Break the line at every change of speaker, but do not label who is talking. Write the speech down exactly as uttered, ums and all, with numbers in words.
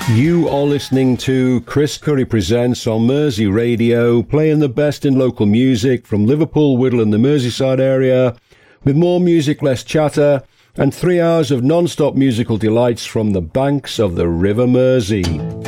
You are listening to Chris Curry Presents on Mersey Radio, playing the best in local music from Liverpool, Whittle and the Merseyside area, with more music, less chatter, and three hours of non-stop musical delights from the banks of the River Mersey.